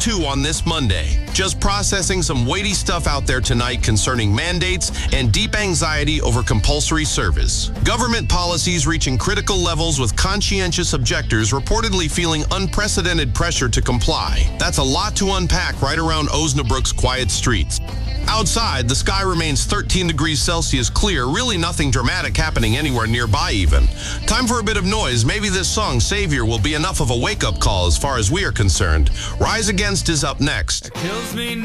2 on this Monday. Just processing some weighty stuff out there tonight concerning mandates and deep anxiety over compulsory service. Government policies reaching critical levels with conscientious objectors reportedly feeling unprecedented pressure to comply. That's a lot to unpack right around Osnabrück's quiet streets. Outside, the sky remains 13 degrees Celsius clear, really nothing dramatic happening anywhere nearby even. Time for a bit of noise. Maybe this song, Savior, will be enough of a wake-up call as far as we are concerned. Rise Against is up next.